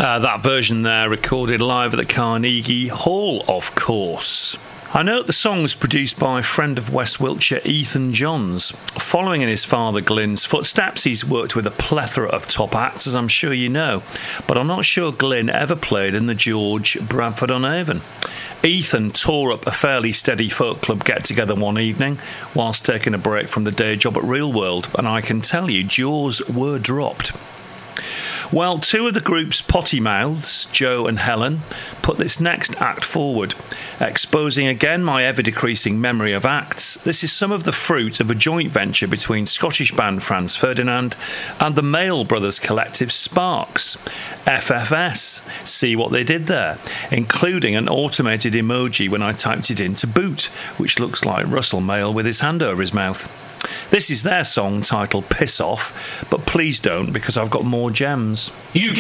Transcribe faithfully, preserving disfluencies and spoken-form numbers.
Uh, that version there recorded live at the Carnegie Hall, of course. I note the song's produced by a friend of West Wiltshire, Ethan Johns. Following in his father Glyn's footsteps, he's worked with a plethora of top acts, as I'm sure you know, but I'm not sure Glyn ever played in the George Bradford-on-Avon. Ethan tore up a fairly steady folk club get-together one evening whilst taking a break from the day job at Real World, and I can tell you, jaws were dropped. Well, two of the group's potty mouths, Joe and Helen, put this next act forward. Exposing again my ever-decreasing memory of acts, this is some of the fruit of a joint venture between Scottish band Franz Ferdinand and the Mail Brothers collective Sparks. F F S, see what they did there, including an automated emoji when I typed it in to boot, which looks like Russell Mail with his hand over his mouth. This is their song titled Piss Off, but please don't, because I've got more gems. You